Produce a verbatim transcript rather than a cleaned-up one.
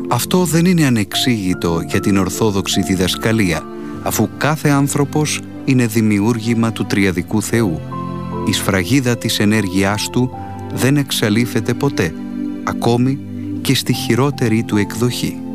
Αυτό δεν είναι ανεξήγητο για την ορθόδοξη διδασκαλία, αφού κάθε άνθρωπος είναι δημιούργημα του τριαδικού Θεού. Η σφραγίδα της ενέργειάς του δεν εξαλείφεται ποτέ, ακόμη και στη χειρότερη του εκδοχή.